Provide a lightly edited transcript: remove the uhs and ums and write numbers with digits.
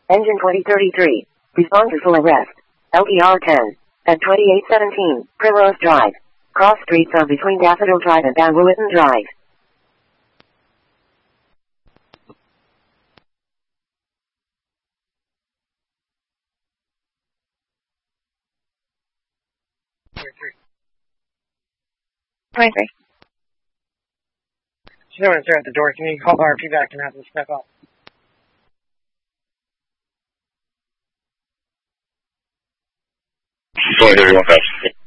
Engine 2033. Respond to full arrest. LTR 10. At 2817, Primrose Drive. Cross streets are between Daffodil Drive and Van Wouwitten Drive. Twenty-three. She's no one's there at the door. Can you call RP back and have them step up? Sorry, everyone.